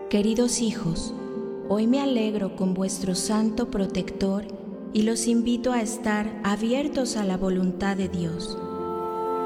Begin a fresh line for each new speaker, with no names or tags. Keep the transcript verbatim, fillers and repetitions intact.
Queridos hijos, hoy me alegro con vuestro Santo Protector y los invito a estar abiertos a la voluntad de Dios.